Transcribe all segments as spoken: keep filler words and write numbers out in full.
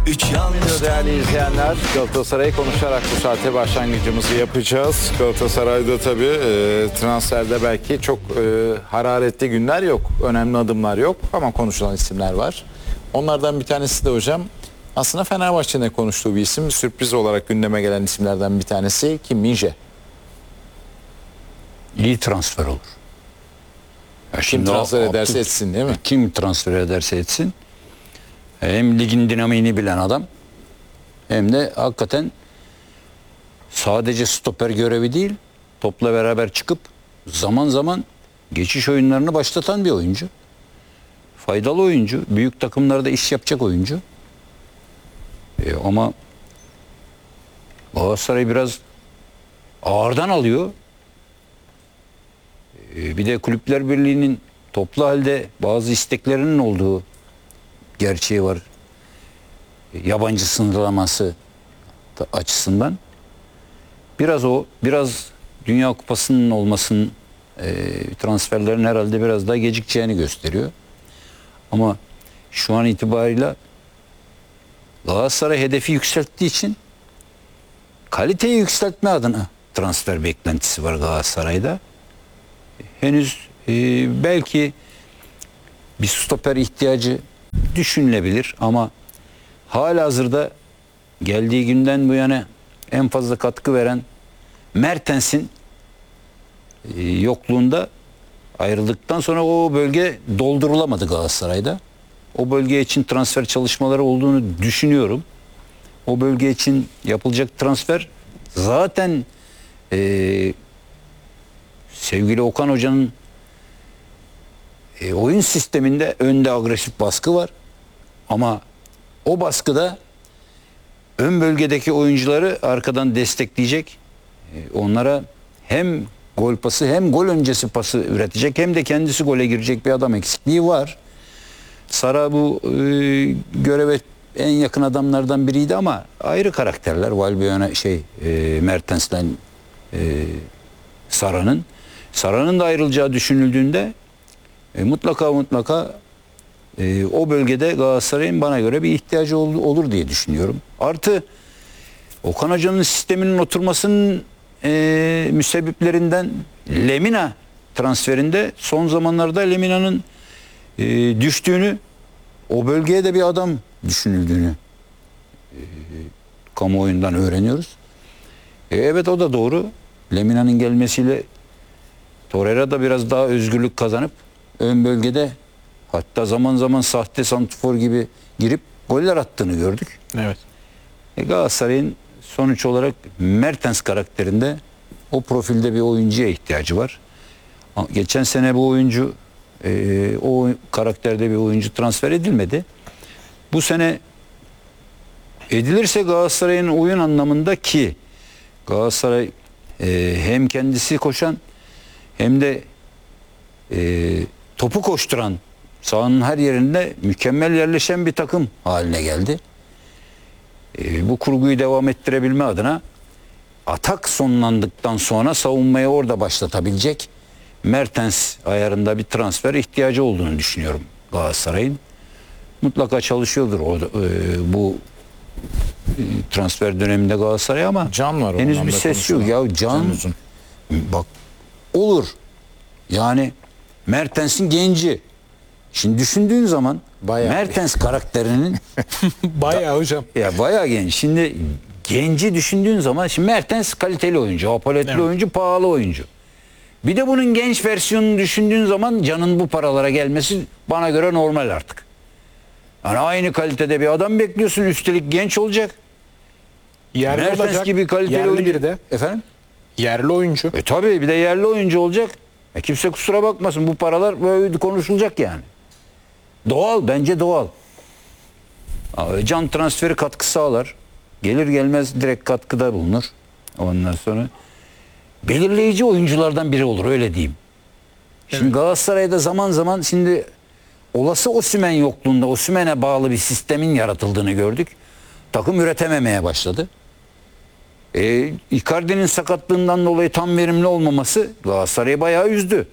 Üç yanlış. Değerli izleyenler, Galatasaray'ı konuşarak bu saate başlangıcımızı yapacağız. Galatasaray'da tabii e, transferde belki çok e, hararetli günler yok, önemli adımlar yok ama konuşulan isimler var. Onlardan bir tanesi de hocam aslında Fenerbahçe'nin konuştuğu bir isim, sürpriz olarak gündeme gelen isimlerden bir tanesi Kim Min-jae. İyi transfer olur. Ya Kim şimdi transfer o- ederse Abdül- etsin değil mi? Kim transfer ederse etsin. Hem ligin dinamiğini bilen adam hem de hakikaten sadece stoper görevi değil, topla beraber çıkıp zaman zaman geçiş oyunlarını başlatan bir oyuncu. Faydalı oyuncu, büyük takımlarda iş yapacak oyuncu. E, ama Galatasaray biraz ağırdan alıyor. E, bir de Kulüpler Birliği'nin toplu halde bazı isteklerinin olduğu gerçeği var. E, yabancı sınırlaması da- açısından. Biraz o, biraz Dünya Kupası'nın olmasının e, transferlerin herhalde biraz daha gecikeceğini gösteriyor. Ama şu an itibariyle Galatasaray hedefi yükselttiği için kaliteyi yükseltme adına transfer beklentisi var Galatasaray'da. Henüz e, belki bir stoper ihtiyacı düşünülebilir ama halihazırda geldiği günden bu yana en fazla katkı veren Mertens'in e, yokluğunda ayrıldıktan sonra o bölge doldurulamadı Galatasaray'da. O bölge için transfer çalışmaları olduğunu düşünüyorum. O bölge için yapılacak transfer zaten e, sevgili Okan Hoca'nın e, oyun sisteminde önde agresif baskı var. Ama o baskıda ön bölgedeki oyuncuları arkadan destekleyecek. E, onlara hem gol pası hem gol öncesi pası üretecek hem de kendisi gole girecek bir adam eksikliği var. Sara bu e, göreve en yakın adamlardan biriydi ama ayrı karakterler. Valbuena şey e, Mertens'le e, Sara'nın. Sara'nın da ayrılacağı düşünüldüğünde e, mutlaka mutlaka e, o bölgede Galatasaray'ın bana göre bir ihtiyacı ol, olur diye düşünüyorum. Artı Okan Hoca'nın sisteminin oturmasının e, müsebbiplerinden Lemina transferinde son zamanlarda Lemina'nın e, düştüğünü, o bölgeye de bir adam düşünüldüğünü e, kamuoyundan öğreniyoruz. E, evet o da doğru. Lemina'nın gelmesiyle Torreira da biraz daha özgürlük kazanıp ön bölgede hatta zaman zaman sahte santrfor gibi girip goller attığını gördük. Evet. E, Galatasaray'ın sonuç olarak Mertens karakterinde o profilde bir oyuncuya ihtiyacı var. Ama geçen sene bu oyuncu e, o karakterde bir oyuncu transfer edilmedi. Bu sene edilirse Galatasaray'ın oyun anlamında ki Galatasaray e, hem kendisi koşan hem de e, topu koşturan sahanın her yerinde mükemmel yerleşen bir takım haline geldi. E, bu kurguyu devam ettirebilme adına atak sonlandıktan sonra savunmayı orada başlatabilecek Mertens ayarında bir transfer ihtiyacı olduğunu düşünüyorum Galatasaray'ın. Mutlaka çalışıyordur orada, e, bu e, transfer döneminde Galatasaray ama Can var henüz ondan bir da ses yok. konuşulan. Ya Can, Can Uzun. bak olur. Yani Mertens'in genci. Şimdi düşündüğün zaman Bayağı. Mertens karakterinin Bayağı hocam. ya bayağı genç. Şimdi genci düşündüğün zaman şimdi Mertens kaliteli oyuncu, apaletli Evet. oyuncu, pahalı oyuncu. Bir de bunun genç versiyonunu düşündüğün zaman Can'ın bu paralara gelmesi bana göre normal artık. Yani aynı kalitede bir adam bekliyorsun, üstelik genç olacak. Yerli Mertens olacak. gibi kaliteli yerli oyuncu. biri de. Efendim? Yerli oyuncu. E tabii bir de yerli oyuncu olacak. E kimse kusura bakmasın, bu paralar böyle konuşulacak yani. Doğal, bence doğal. Abi, Can transferi katkı sağlar. Gelir gelmez direkt katkıda bulunur. Ondan sonra belirleyici oyunculardan biri olur, öyle diyeyim. Şimdi Evet. Galatasaray'da zaman zaman şimdi olası Osimhen yokluğunda Osimhen'e bağlı bir sistemin yaratıldığını gördük. Takım üretememeye başladı. E, Icardi'nin sakatlığından dolayı tam verimli olmaması Galatasaray'ı bayağı üzdü.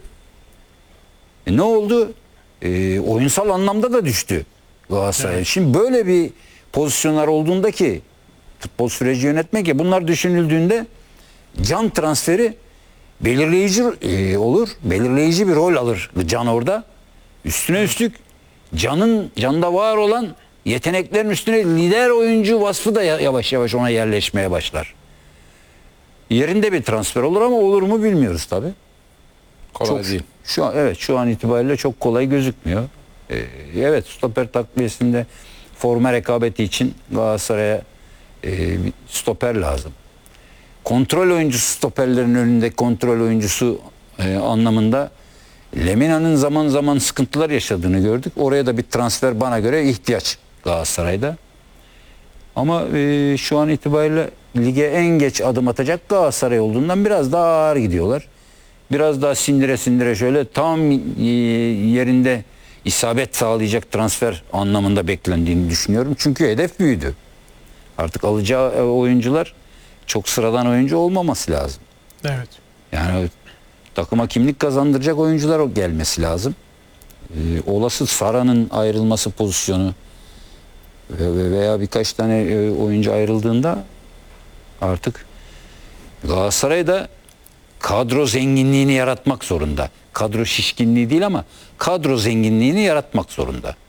E, ne oldu? E, oyunsal anlamda da düştü Galatasaray. Evet. Şimdi böyle bir pozisyonlar olduğunda ki futbol süreci yönetmek ya bunlar düşünüldüğünde Can transferi belirleyici e, olur. Belirleyici bir rol alır Can orada. Üstüne üstlük Can'ın Can'da var olan yeteneklerin üstüne lider oyuncu vasfı da yavaş yavaş ona yerleşmeye başlar. Yerinde bir transfer olur ama olur mu bilmiyoruz tabii. Kolay Çok- değil. Şu an evet şu an itibariyle çok kolay gözükmüyor. Ee, evet stoper takviyesinde forma rekabeti için Galatasaray'a e, bir stoper lazım. Kontrol oyuncusu stoperlerin önünde kontrol oyuncusu e, anlamında Lemina'nın zaman zaman sıkıntılar yaşadığını gördük. Oraya da bir transfer bana göre ihtiyaç Galatasaray'da. Ama e, şu an itibariyle lige en geç adım atacak Galatasaray olduğundan biraz daha ağır gidiyorlar. Biraz daha sindire sindire şöyle tam e, yerinde isabet sağlayacak transfer anlamında beklendiğini düşünüyorum. Çünkü hedef büyüdü. Artık alacağı e, oyuncular çok sıradan oyuncu olmaması lazım. Evet. Yani takıma kimlik kazandıracak oyuncular gelmesi lazım. Ee, olası Sara'nın ayrılması pozisyonu ve- veya birkaç tane e, oyuncu ayrıldığında artık Galatasaray da kadro zenginliğini yaratmak zorunda. Kadro şişkinliği değil ama kadro zenginliğini yaratmak zorunda.